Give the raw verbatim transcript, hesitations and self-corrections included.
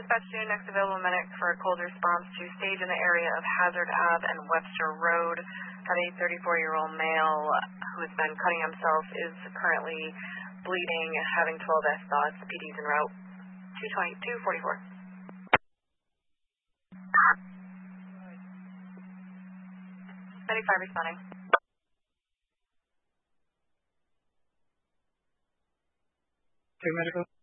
Dispatch to next available medic for a cold response to stage in the area of Hazard Ave and Webster Road. Got a thirty-four-year-old male who has been cutting himself, is currently bleeding, having twelve S thoughts. P D's en route. two twenty, two forty-four. ninety-five responding. Take medical.